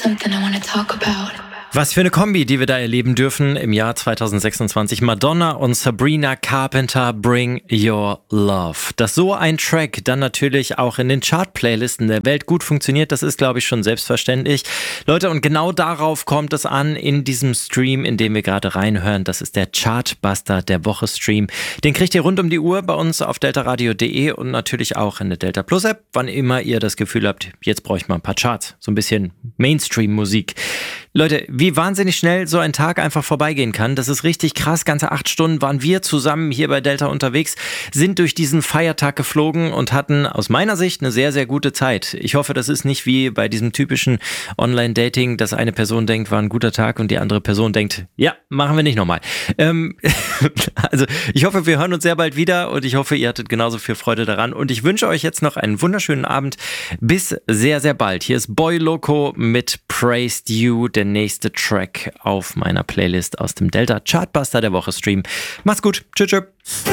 something I want to talk about. Was für eine Kombi, die wir da erleben dürfen im Jahr 2026. Madonna und Sabrina Carpenter, Bring Your Love. Dass so ein Track dann natürlich auch in den Chart-Playlisten der Welt gut funktioniert, das ist, glaube ich, schon selbstverständlich. Leute, und genau darauf kommt es an in diesem Stream, in dem wir gerade reinhören. Das ist der Chartbuster der Woche-Stream. Den kriegt ihr rund um die Uhr bei uns auf deltaradio.de und natürlich auch in der Delta Plus App, wann immer ihr das Gefühl habt, jetzt brauche ich mal ein paar Charts. So ein bisschen Mainstream-Musik. Leute, wie wahnsinnig schnell so ein Tag einfach vorbeigehen kann, das ist richtig krass. Ganze 8 Stunden waren wir zusammen hier bei Delta unterwegs, sind durch diesen Feiertag geflogen und hatten aus meiner Sicht eine sehr, sehr gute Zeit. Ich hoffe, das ist nicht wie bei diesem typischen Online-Dating, dass eine Person denkt, war ein guter Tag und die andere Person denkt, ja, machen wir nicht nochmal. Also ich hoffe, wir hören uns sehr bald wieder und ich hoffe, ihr hattet genauso viel Freude daran und ich wünsche euch jetzt noch einen wunderschönen Abend. Bis sehr, sehr bald. Hier ist Boy Loco mit Praised You, der nächste Track auf meiner Playlist aus dem Delta Chartbuster der Woche Stream. Macht's gut. Tschüss.